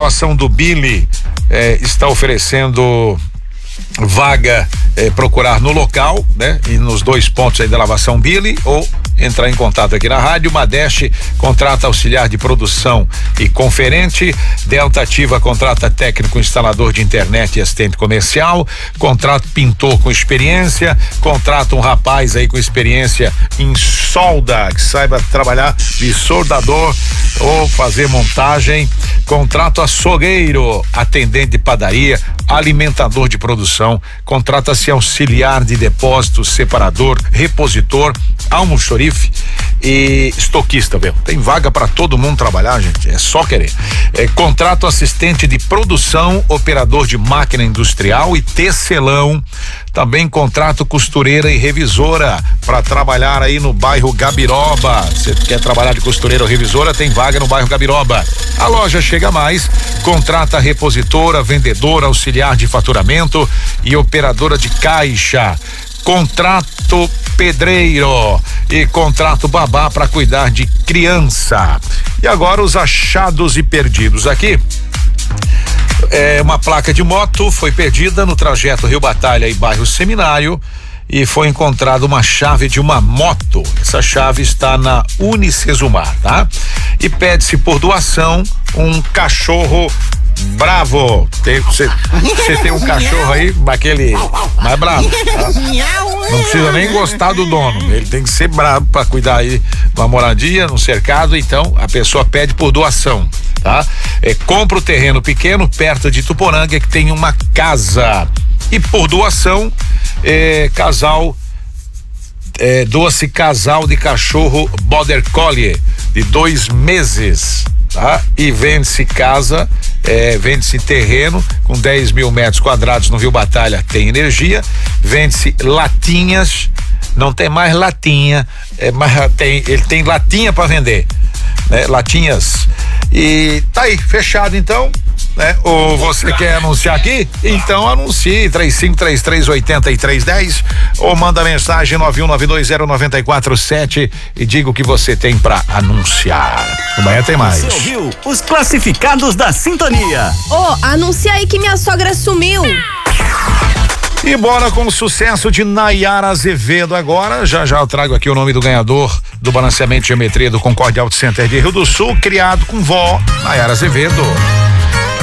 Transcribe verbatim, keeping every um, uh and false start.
lavação do Billy eh, está oferecendo vaga, eh, procurar no local, né? E nos dois pontos aí da lavação Billy, ou entrar em contato aqui na rádio. Madeste contrata auxiliar de produção e conferente. Delta Ativa contrata técnico instalador de internet e assistente comercial. Contrato pintor com experiência. Contrata um rapaz aí com experiência em solda, que saiba trabalhar de soldador ou fazer montagem. Contrato açougueiro, atendente de padaria, alimentador de produção. Contrata-se auxiliar de depósito, separador, repositor, almoxorife e estoquista, meu. Tem vaga para todo mundo trabalhar, gente. É só querer. É, contrato assistente de produção, operador de máquina industrial e tecelão. Também contrato costureira e revisora para trabalhar aí no bairro Gabiroba. Você quer trabalhar de costureira ou revisora? Tem vaga no bairro Gabiroba. A loja Chega Mais contrata repositora, vendedora, auxiliar de faturamento e operadora de caixa. Contrato pedreiro e contrato babá para cuidar de criança. E agora os achados e perdidos aqui. É, uma placa de moto foi perdida no trajeto Rio Batalha e bairro Seminário e foi encontrada uma chave de uma moto. Essa chave está na Unicesumar, tá? E pede-se por doação um cachorro bravo. Você tem um cachorro aí, aquele mais bravo, tá? Não precisa nem gostar do dono, ele tem que ser bravo para cuidar aí de uma moradia, no cercado. Então a pessoa pede por doação, tá? É, compra o terreno pequeno perto de Tuporanga que tem uma casa e por doação é, casal é, doa-se casal de cachorro Border Collie de dois meses, tá? E vende-se casa, é, vende-se terreno com dez mil metros quadrados no Rio Batalha, tem energia, vende-se latinhas, não tem mais latinha, é, mas tem, ele tem latinha para vender, né? Latinhas. E tá aí, fechado então, né? Ou você quer anunciar aqui? Então anuncie três cinco três três oito três um zero ou manda mensagem nove um nove dois zero nove quatro sete e diga o que você tem pra anunciar. Amanhã tem mais. Você ouviu os classificados da sintonia. Ô, oh, anuncia aí que minha sogra sumiu. E bora com o sucesso de Nayara Azevedo agora. Já já eu trago aqui o nome do ganhador do balanceamento de geometria do Concorde Auto Center de Rio do Sul, criado com vó Nayara Azevedo.